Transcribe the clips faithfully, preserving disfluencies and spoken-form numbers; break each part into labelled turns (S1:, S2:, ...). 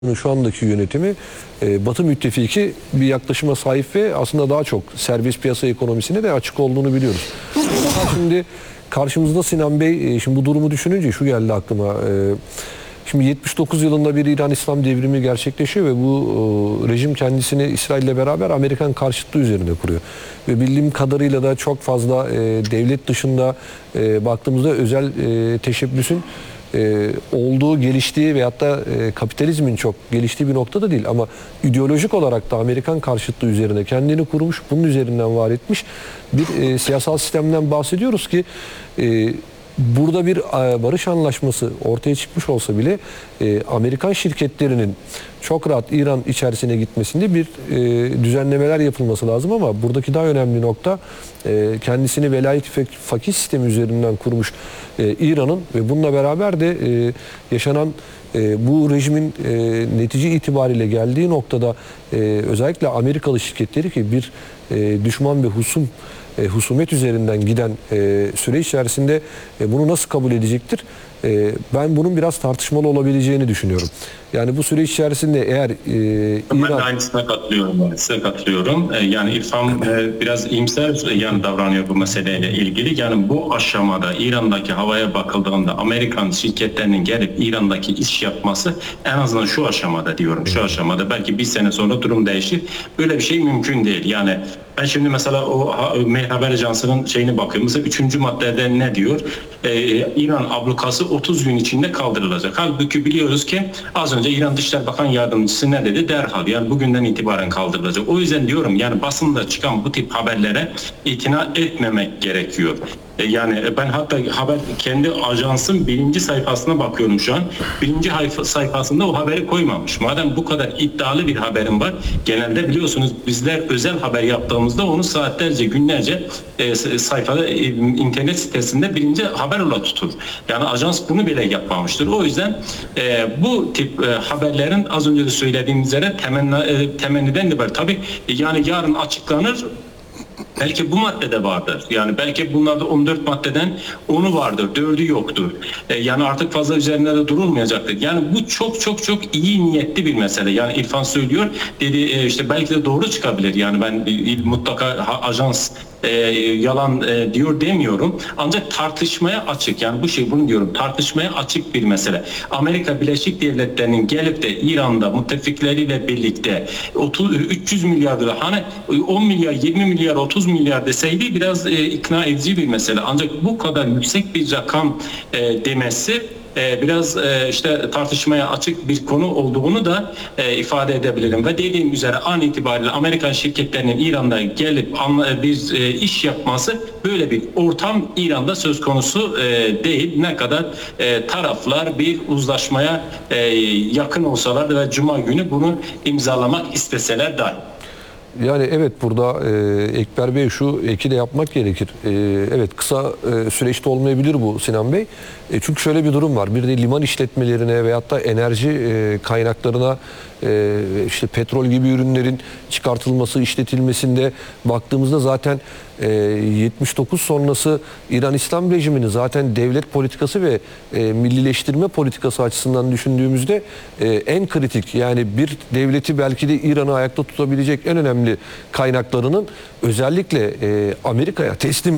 S1: Şu andaki yönetimi e, Batı müttefiki bir yaklaşıma sahip ve aslında daha çok serbest piyasa ekonomisine de açık olduğunu biliyoruz. Şimdi karşımızda Sinan Bey, e, şimdi bu durumu düşününce şu geldi aklıma. E, şimdi yetmiş dokuz yılında bir İran İslam devrimi gerçekleşiyor ve bu e, rejim kendisini İsrail ile beraber Amerikan karşıtlığı üzerine kuruyor. Ve bildiğim kadarıyla da çok fazla e, devlet dışında e, baktığımızda özel e, teşebbüsün Ee, olduğu, geliştiği veyahut da e, kapitalizmin çok geliştiği bir noktada değil ama ideolojik olarak da Amerikan karşıtlığı üzerine kendini kurmuş, bunun üzerinden var etmiş bir e, siyasal sistemden bahsediyoruz ki e, burada bir e, barış anlaşması ortaya çıkmış olsa bile e, Amerikan şirketlerinin çok rahat İran içerisine gitmesinde bir e, düzenlemeler yapılması lazım ama buradaki daha önemli nokta e, kendisini velayet fakih sistemi üzerinden kurmuş e, İran'ın ve bununla beraber de e, yaşanan e, bu rejimin e, netice itibariyle geldiği noktada e, özellikle Amerikalı şirketleri ki bir e, düşman ve husum E, husumet üzerinden giden e, süreç içerisinde e, bunu nasıl kabul edecektir? E, ben bunun biraz tartışmalı olabileceğini düşünüyorum. Yani bu süreç içerisinde eğer e,
S2: ben
S1: İran...
S2: de aynısına katılıyorum. Size katılıyorum. E, yani İrfan e, biraz iyimser yani davranıyor bu meseleyle ilgili. Yani bu aşamada İran'daki havaya bakıldığında Amerikan şirketlerinin gelip İran'daki iş yapması en azından şu aşamada diyorum. Şu aşamada belki bir sene sonra durum değişir. Böyle bir şey mümkün değil. Yani ben şimdi mesela o Mail Haber Ajansı'nın şeyini bakıyorum. Mesela üçüncü maddede ne diyor? Ee, İran ablukası otuz gün içinde kaldırılacak. Halbuki biliyoruz ki az önce İran Dışişleri Bakan Yardımcısı ne dedi? Derhal yani bugünden itibaren kaldırılacak. O yüzden diyorum yani basında çıkan bu tip haberlere itina etmemek gerekiyor. Yani ben hatta haber kendi ajansın birinci sayfasına bakıyorum şu an. Birinci sayfasında o haberi koymamış. Madem bu kadar iddialı bir haberim var, genelde biliyorsunuz bizler özel haber yaptığımızda onu saatlerce, günlerce e, sayfada e, internet sitesinde birinci haber olarak tutur. Yani ajans bunu bile yapmamıştır. O yüzden e, bu tip e, haberlerin az önce de söylediğim üzere temenni, e, temenniden de var. Tabii yani yarın açıklanır. Belki bu maddede vardır. Yani belki bunlarda on dört maddeden onu vardır, dördü yoktur. E, yani artık fazla üzerinde de durulmayacaktır. Yani bu çok çok çok iyi niyetli bir mesele. Yani İrfan söylüyor, dedi e, işte belki de doğru çıkabilir. Yani ben e, mutlaka ha, ajans e, yalan e, diyor demiyorum. Ancak tartışmaya açık. Yani bu şey bunu diyorum. Tartışmaya açık bir mesele. Amerika Birleşik Devletleri'nin gelip de İran'da müttefikleriyle birlikte otuz üç yüz milyar dolar hani on milyar, yirmi milyar, otuz milyar deseydi biraz e, ikna edici bir mesele. Ancak bu kadar yüksek bir rakam e, demesi e, biraz e, işte tartışmaya açık bir konu olduğunu da e, ifade edebilirim. Ve dediğim üzere an itibariyle Amerikan şirketlerinin İran'da gelip bir e, iş yapması böyle bir ortam İran'da söz konusu e, değil. Ne kadar e, taraflar bir uzlaşmaya e, yakın olsalar ve Cuma günü bunu imzalamak isteseler dahi.
S1: Yani evet burada e, Ekber Bey şu eki de yapmak gerekir. E, evet kısa e, süreçte olmayabilir bu Sinan Bey. E, çünkü şöyle bir durum var. Bir de liman işletmelerine veyahut da enerji e, kaynaklarına e, işte petrol gibi ürünlerin çıkartılması, işletilmesinde baktığımızda zaten e, yetmiş dokuz sonrası İran İslam rejiminin zaten devlet politikası ve e, millileştirme politikası açısından düşündüğümüzde e, en kritik yani bir devleti belki de İran'ı ayakta tutabilecek en önemli kaynaklarının özellikle e, Amerika'ya teslim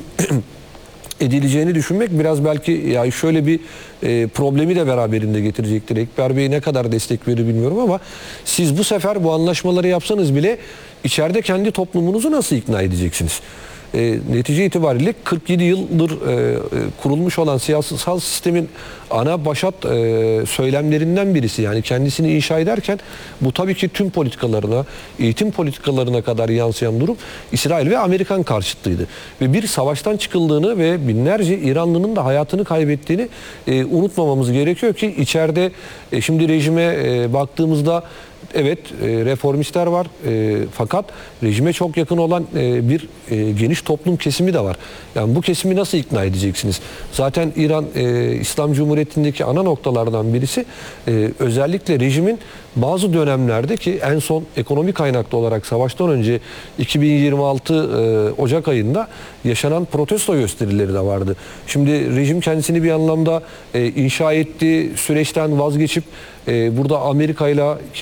S1: edileceğini düşünmek biraz belki yani şöyle bir e, problemi de beraberinde getirecektir. Ekber Bey ne kadar destek verir bilmiyorum ama siz bu sefer bu anlaşmaları yapsanız bile içeride kendi toplumunuzu nasıl ikna edeceksiniz? E, netice itibariyle kırk yedi yıldır e, kurulmuş olan siyasal sistemin ana başat e, söylemlerinden birisi. Yani kendisini inşa ederken bu tabii ki tüm politikalarına, eğitim politikalarına kadar yansıyan durum İsrail ve Amerikan karşıtlığıydı. Ve bir savaştan çıkıldığını ve binlerce İranlı'nın da hayatını kaybettiğini e, unutmamamız gerekiyor ki içeride e, şimdi rejime e, baktığımızda evet e, reformistler var e, fakat rejime çok yakın olan e, bir e, geniş toplum kesimi de var. Yani bu kesimi nasıl ikna edeceksiniz? Zaten İran e, İslam Cumhuriyeti'ndeki ana noktalardan birisi e, özellikle rejimin bazı dönemlerde ki en son ekonomi kaynaklı olarak savaştan önce iki bin yirmi altı e, Ocak ayında yaşanan protesto gösterileri de vardı. Şimdi rejim kendisini bir anlamda e, inşa ettiği süreçten vazgeçip e, burada Amerika ile